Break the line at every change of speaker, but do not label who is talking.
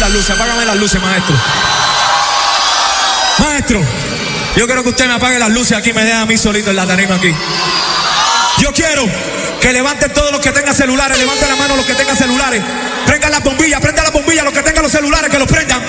apágame las luces, maestro. Maestro, yo quiero que usted me apague las luces aquí, me deje a mí solito en la tarima aquí. Yo quiero que levanten todos los que tengan celulares, levanten la mano los que tengan celulares. Prendan las bombillas, los que tengan los celulares, que los prendan.